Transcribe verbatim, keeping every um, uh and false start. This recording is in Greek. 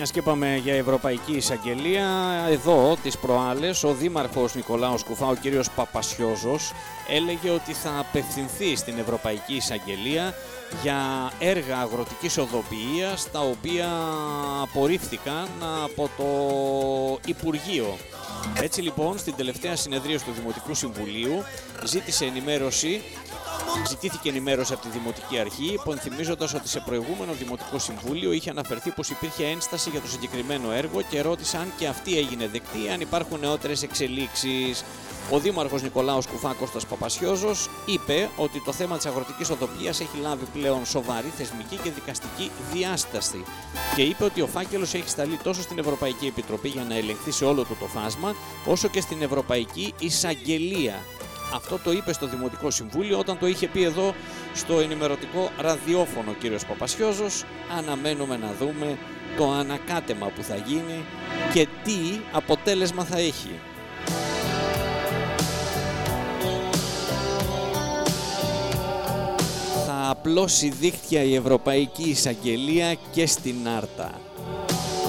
Μιας και είπαμε για Ευρωπαϊκή Εισαγγελία, εδώ τις προάλλες ο Δήμαρχος Νικολάου Σκουφά, ο κύριος Παπασιόζος, έλεγε ότι θα απευθυνθεί στην Ευρωπαϊκή Εισαγγελία για έργα αγροτικής οδοποιίας τα οποία απορρίφθηκαν από το Υπουργείο. Έτσι λοιπόν, στην τελευταία συνεδρίαση του Δημοτικού Συμβουλίου ζήτησε ενημέρωση Ζητήθηκε ενημέρωση από τη Δημοτική Αρχή, υπενθυμίζοντας ότι σε προηγούμενο Δημοτικό Συμβούλιο είχε αναφερθεί πως υπήρχε ένσταση για το συγκεκριμένο έργο και ρώτησε αν και αυτή έγινε δεκτή, αν υπάρχουν νεότερες εξελίξεις. Ο Δήμαρχος Νικολάου Σκουφά Κώστας Παπασιόζος είπε ότι το θέμα της αγροτικής οδοποιίας έχει λάβει πλέον σοβαρή θεσμική και δικαστική διάσταση και είπε ότι ο φάκελος έχει σταλεί τόσο στην Ευρωπαϊκή Επιτροπή για να ελεγχθεί σε όλο του το φάσμα, όσο και στην Ευρωπαϊκή Εισαγγελία. Αυτό το είπε στο Δημοτικό Συμβούλιο όταν το είχε πει εδώ στο ενημερωτικό ραδιόφωνο ο κύριος Παπασιόζος. Αναμένουμε να δούμε το ανακάτεμα που θα γίνει και τι αποτέλεσμα θα έχει. Θα απλώσει δίχτυα η Ευρωπαϊκή Εισαγγελία και στην Άρτα.